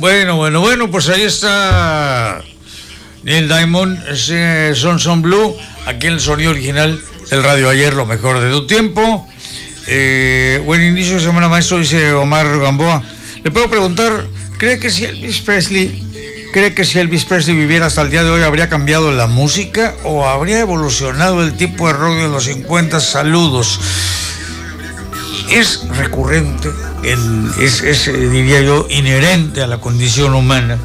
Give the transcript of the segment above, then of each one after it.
Bueno, pues ahí está Neil Diamond, ese Son Blue, aquí el sonido original del Radio Ayer, lo mejor de tu tiempo. Buen inicio de semana, maestro, dice Omar Gamboa. Le puedo preguntar, ¿cree que si Elvis Presley viviera hasta el día de hoy habría cambiado la música o habría evolucionado el tipo de rock de los 50? Saludos. Es recurrente, es diría yo, inherente a la condición humana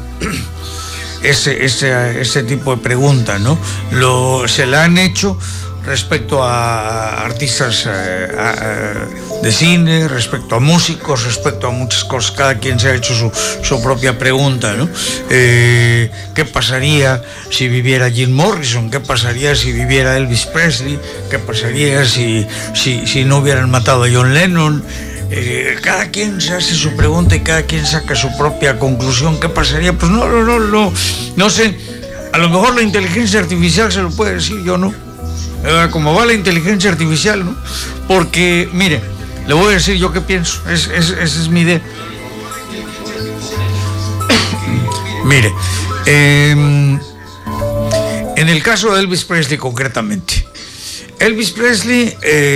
ese tipo de pregunta, ¿no? Se la han hecho respecto a artistas de cine, respecto a músicos, respecto a muchas cosas. Cada quien se ha hecho su propia pregunta, ¿no? ¿Qué pasaría si viviera Jim Morrison? ¿Qué pasaría si viviera Elvis Presley? ¿Qué pasaría si no hubieran matado a John Lennon? Cada quien se hace su pregunta y cada quien saca su propia conclusión. ¿Qué pasaría? Pues no sé. A lo mejor la inteligencia artificial se lo puede decir, yo no. Como va la inteligencia artificial, ¿no? Porque, mire, le voy a decir yo qué pienso. Esa es mi idea. Mire, en el caso de Elvis Presley concretamente, Elvis Presley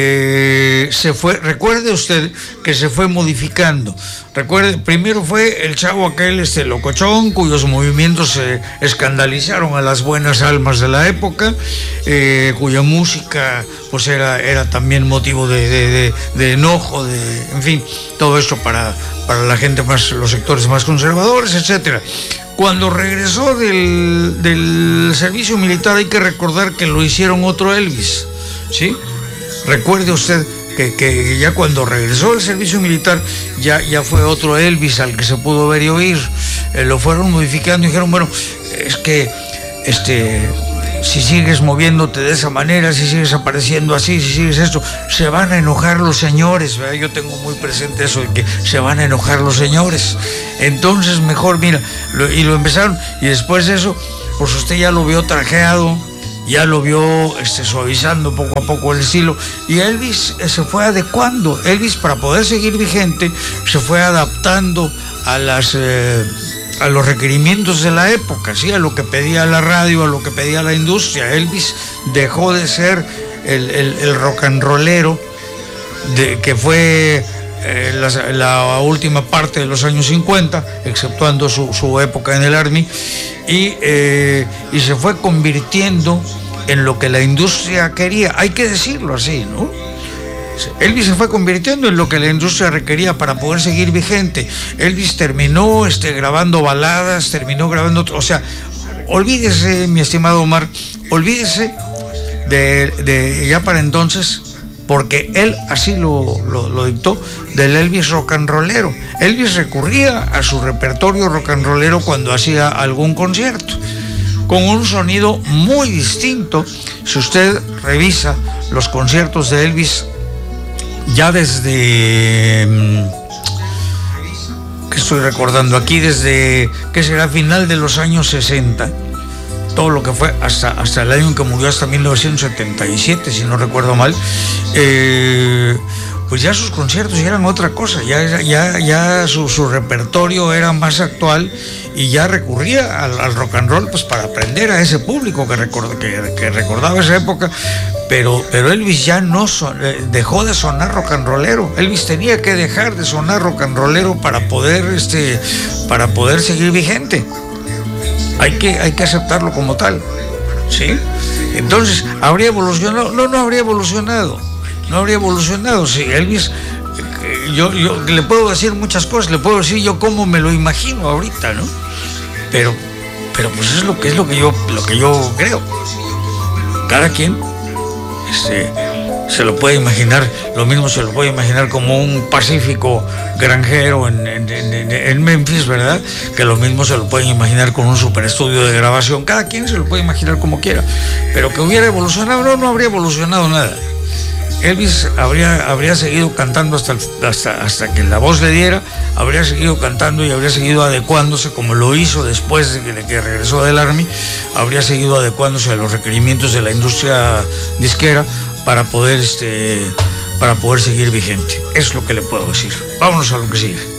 se fue, recuerde usted que se fue modificando. Recuerde, primero fue el chavo aquel locochón, cuyos movimientos se escandalizaron a las buenas almas de la época, cuya música pues era también motivo de enojo, en fin, todo esto para la gente más, los sectores más conservadores, etcétera. Cuando regresó del servicio militar, hay que recordar que lo hicieron otro Elvis, ¿sí? Recuerde usted que ya cuando regresó del servicio militar ya fue otro Elvis al que se pudo ver y oír. Lo fueron modificando y dijeron, bueno, es que si sigues moviéndote de esa manera, si sigues apareciendo así, si sigues esto, se van a enojar los señores, ¿verdad? Yo tengo muy presente eso de que se van a enojar los señores. Entonces mejor, mira, y lo empezaron, y después de eso, pues usted ya lo vio trajeado, ya lo vio suavizando poco a poco el estilo, y Elvis se fue adecuando. Elvis, para poder seguir vigente, se fue adaptando a los requerimientos de la época, ¿sí? A lo que pedía la radio, a lo que pedía la industria. Elvis dejó de ser el rock and rollero que fue la última parte de los años 50, exceptuando su época en el Army, y se fue convirtiendo en lo que la industria quería. Hay que decirlo así, ¿no? Elvis se fue convirtiendo en lo que la industria requería para poder seguir vigente. Elvis terminó grabando baladas, terminó grabando... O sea, olvídese, mi estimado Omar, olvídese de ya para entonces, porque él así lo dictó, del Elvis rock and rollero. Elvis recurría a su repertorio rock and rollero cuando hacía algún concierto, con un sonido muy distinto. Si usted revisa los conciertos de Elvis, ya desde, que estoy recordando aquí, desde, ¿qué será? Final de los años 60, todo lo que fue hasta el año en que murió, hasta 1977, si no recuerdo mal, pues ya sus conciertos ya eran otra cosa, ya su repertorio era más actual, y ya recurría al rock and roll pues para aprender a ese público que recordaba esa época. Pero Elvis ya dejó de sonar rock and rollero. Elvis tenía que dejar de sonar rock and rollero para poder seguir vigente. Hay que aceptarlo como tal, ¿sí? Entonces, ¿habría evolucionado? No habría evolucionado. No habría evolucionado. Sí, Elvis, yo le puedo decir muchas cosas, le puedo decir yo cómo me lo imagino ahorita, ¿no? Pero pues es lo que yo creo. Cada quien se lo puede imaginar, lo mismo se lo puede imaginar como un pacífico granjero en Memphis, ¿verdad? Que lo mismo se lo pueden imaginar con un super estudio de grabación. Cada quien se lo puede imaginar como quiera, pero que hubiera evolucionado, no habría evolucionado nada. Elvis habría seguido cantando hasta que la voz le diera, habría seguido cantando y habría seguido adecuándose, como lo hizo después de que regresó del Army, habría seguido adecuándose a los requerimientos de la industria disquera para poder seguir vigente. Es lo que le puedo decir. Vámonos a lo que sigue.